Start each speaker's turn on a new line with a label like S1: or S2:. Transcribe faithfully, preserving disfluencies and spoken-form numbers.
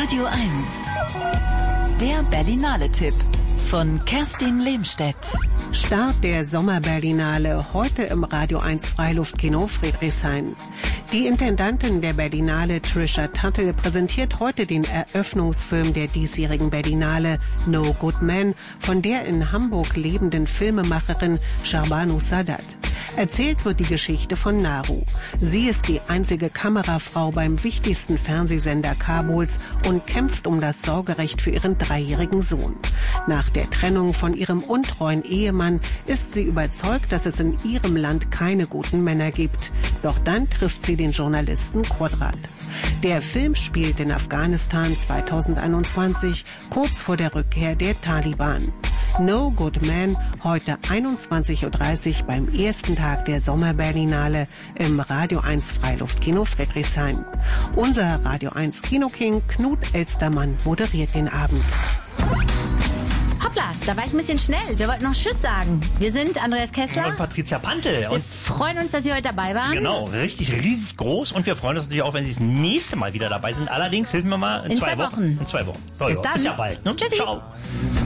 S1: Radio eins. Der Berlinale-Tipp von Kerstin Lehmstedt.
S2: Start der Sommerberlinale heute im Radio eins Freiluftkino Friedrichshain. Die Intendantin der Berlinale, Trisha Tuttle, präsentiert heute den Eröffnungsfilm der diesjährigen Berlinale No Good Man von der in Hamburg lebenden Filmemacherin Shahbanu Sadat. Erzählt wird die Geschichte von Naru. Sie ist die einzige Kamerafrau beim wichtigsten Fernsehsender Kabuls und kämpft um das Sorgerecht für ihren dreijährigen Sohn. Nach der Trennung von ihrem untreuen Ehemann ist sie überzeugt, dass es in ihrem Land keine guten Männer gibt. Doch dann trifft sie den Journalisten Quadrat. Der Film spielt in Afghanistan zweitausendeinundzwanzig, kurz vor der Rückkehr der Taliban. No Good Man, heute einundzwanzig Uhr dreißig beim ersten Tag der Sommerberlinale im Radio eins Freiluftkino Friedrichshain. Unser Radio eins Kinoking Knut Elstermann moderiert den Abend.
S3: Hoppla, da war ich ein bisschen schnell. Wir wollten noch Tschüss sagen. Wir sind Andreas Kessler
S4: und Patricia Pantel.
S3: Wir
S4: und
S3: freuen uns, dass Sie heute dabei waren.
S4: Genau, richtig riesig groß. Und wir freuen uns natürlich auch, wenn Sie das nächste Mal wieder dabei sind. Allerdings, helfen wir mal, in,
S3: in
S4: zwei,
S3: zwei Wochen.
S4: Wochen. In zwei Wochen. So,
S3: Bis
S4: ja.
S3: dann.
S4: Bis ja bald. Ne?
S3: Tschüssi.
S4: Ciao.